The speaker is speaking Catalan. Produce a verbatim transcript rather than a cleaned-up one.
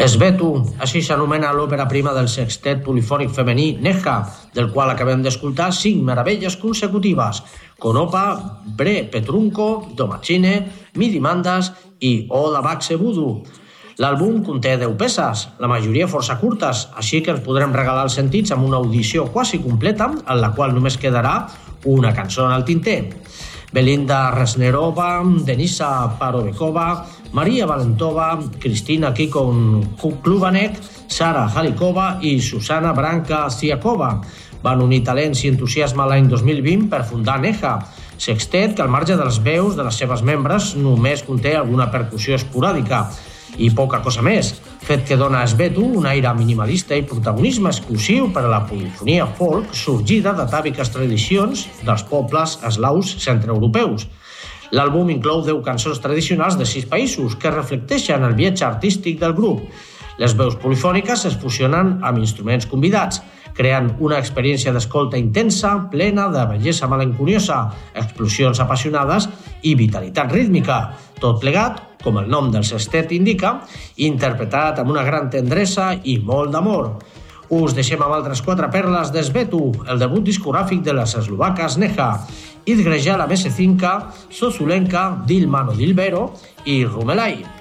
Svetu, així s'anomena l'òpera prima del sextet polifònic femení Neha, del qual acabem d'escoltar cinc meravelles consecutives: Konopa, Bre Petrunko, Domachine, Midi Mandas i Oda Bakse Voodoo. L'àlbum conté deu peces, la majoria força curtes, així que ens podrem regalar els sentits amb una audició quasi completa, en la qual només quedarà una cançó en el tinter. Belinda Resnerova, Denisa Parobekova, Maria Valentova, Kristina Kikon-Klubanek, Sara Halikova i Susana Branca Ziakova van unir talents i entusiasme l'any dos mil vint per fundar Neha, sextet que al marge de les veus de les seves membres només conté alguna percussió esporàdica i poca cosa més, fet que dona a Svetu un aire minimalista i protagonisme exclusiu per a la polifonia folk sorgida d'atàviques tradicions dels pobles eslaus centreeuropeus. L'àlbum inclou deu cançons tradicionals de sis països que reflecteixen el viatge artístic del grup. Les veus polifòniques es fusionen amb instruments convidats, creant una experiència d'escolta intensa, plena de bellesa malenconiosa, explosions apassionades i vitalitat rítmica. Tot plegat, com el nom del sextet indica, interpretat amb una gran tendresa i molt d'amor. Us deixem amb altres quatre perles de Svetu, el debut discogràfic de les eslovaques Neha, Idgrejala Mesecinka, Sosulenka, Dilmano Dilbero i Rumelai.